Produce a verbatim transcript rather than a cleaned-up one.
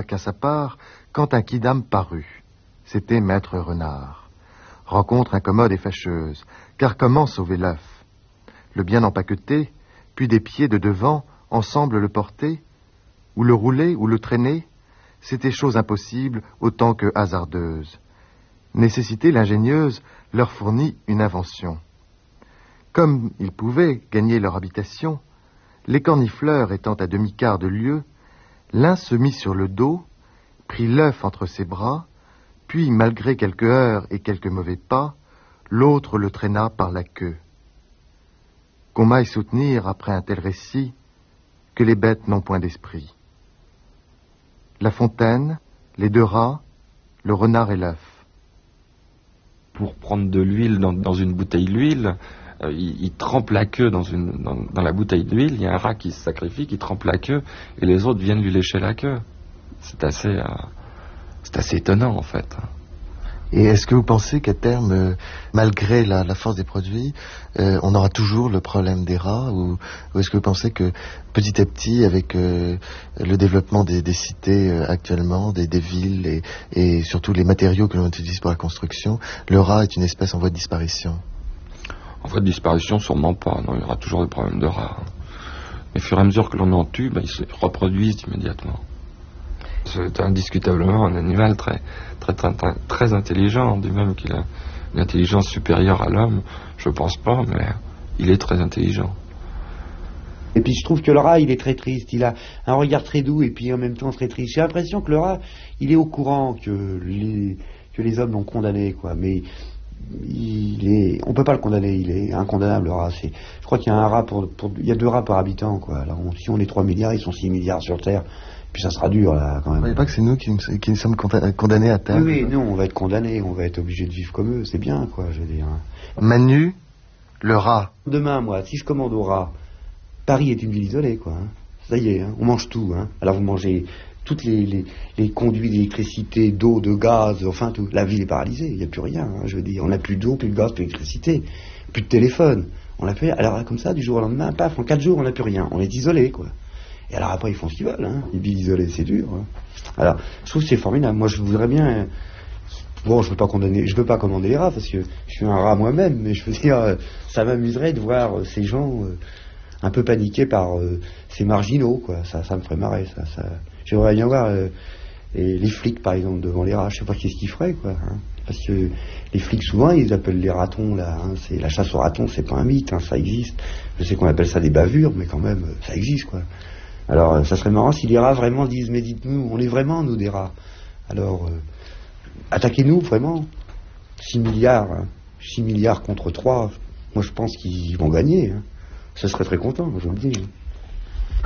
chacun sa part quand un quidam parut. C'était Maître Renard. Rencontre incommode et fâcheuse, car comment sauver l'œuf? Le bien empaqueter, puis des pieds de devant, ensemble le porter, ou le rouler, ou le traîner, c'était chose impossible autant que hasardeuse. Nécessité l'ingénieuse leur fournit une invention. Comme ils pouvaient gagner leur habitation, les cornifleurs étant à demi-quart de lieue, l'un se mit sur le dos, prit l'œuf entre ses bras, puis, malgré quelques heurts et quelques mauvais pas, l'autre le traîna par la queue. Qu'on m'aille soutenir, après un tel récit, que les bêtes n'ont point d'esprit. La fontaine, les deux rats, le renard et l'œuf. Pour prendre de l'huile dans, dans une bouteille d'huile, euh, il, il trempe la queue dans, une, dans, dans la bouteille d'huile, il y a un rat qui se sacrifie, qui trempe la queue, et les autres viennent lui lécher la queue. C'est assez... Euh, C'est assez étonnant, en fait. Et est-ce que vous pensez qu'à terme, euh, malgré la, la force des produits, euh, on aura toujours le problème des rats, ou, ou est-ce que vous pensez que petit à petit, avec euh, le développement des, des cités euh, actuellement, des, des villes et, et surtout les matériaux que l'on utilise pour la construction, le rat est une espèce en voie de disparition? En voie de disparition, sûrement pas. Non, il y aura toujours des problèmes de rats. Mais au fur et à mesure que l'on en tue, ben, ils se reproduisent immédiatement. C'est indiscutablement un animal très, très, très, très, très intelligent, du même qu'il a une intelligence supérieure à l'homme. Je pense pas, mais il est très intelligent. Et puis je trouve que le rat, il est très triste. Il a un regard très doux et puis en même temps très triste. J'ai l'impression que le rat, il est au courant que les, que les hommes l'ont condamné, quoi. Mais il est, on peut pas le condamner. Il est incondamnable, le rat. C'est, je crois qu'il y a un rat pour, pour, il y a deux rats par habitant, quoi. Alors on, si on est trois milliards, ils sont six milliards sur Terre. Puis ça sera dur, là, quand même. Vous ne voyez pas que c'est nous qui, qui sommes condamnés à terre? Oui, oui, nous, on va être condamnés, on va être obligés de vivre comme eux, c'est bien, quoi, je veux dire. Manu, le rat. Demain, moi, si je commande au rat, Paris est une ville isolée, quoi. Hein. Ça y est, hein, on mange tout. Hein. Alors vous mangez toutes les, les, les conduits d'électricité, d'eau, de gaz, enfin tout. La ville est paralysée, il n'y a plus rien, hein, je veux dire. On n'a plus d'eau, plus de gaz, plus d'électricité, plus de téléphone. On n'a plus rien. Alors comme ça, du jour au lendemain, paf, en quatre jours, on n'a plus rien. On est isolé, quoi. Et alors après, ils font ce qu'ils veulent, hein. Les villes isolées, c'est dur. Hein. Alors, je trouve que c'est formidable. Moi, je voudrais bien... Bon, je ne veux pas condamner, je veux pas commander les rats, parce que je suis un rat moi-même, mais je veux dire, ça m'amuserait de voir ces gens euh, un peu paniqués par euh, ces marginaux, quoi. Ça, ça me ferait marrer, ça. ça... J'aimerais bien voir euh, les, les flics, par exemple, devant les rats. Je sais pas qu'est-ce qu'ils feraient, quoi. Hein. Parce que les flics, souvent, ils appellent les ratons, là. Hein. C'est, la chasse aux ratons, c'est pas un mythe, hein, ça existe. Je sais qu'on appelle ça des bavures, mais quand même, ça existe, quoi. Alors, ça serait marrant si les rats vraiment disent, mais dites-nous, on est vraiment, nous, des rats. Alors, euh, attaquez-nous, vraiment. six milliards, hein. six milliards contre trois, moi je pense qu'ils vont gagner. Hein. Ça serait très content, je vous le dis. Hein.